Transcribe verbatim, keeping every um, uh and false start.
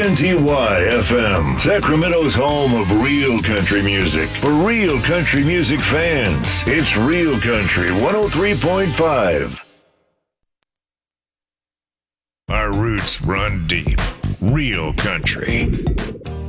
N T Y F M, Sacramento's home of real country music. For real country music fans, it's Real Country one oh three point five. Our roots run deep. Real country.